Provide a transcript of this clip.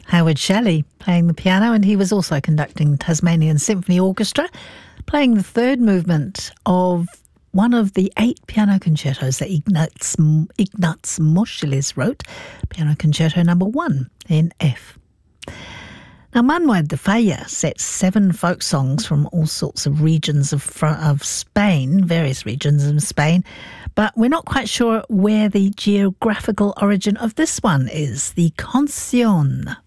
Howard Shelley playing the piano, and he was also conducting Tasmanian Symphony Orchestra, playing the third movement of one of the 8 piano concertos that Ignaz Moscheles wrote, Piano Concerto No. 1 in F. Now, Manuel de Falla sets 7 folk songs from all sorts of regions of Spain, various regions of Spain, but we're not quite sure where the geographical origin of this one is, the Canción.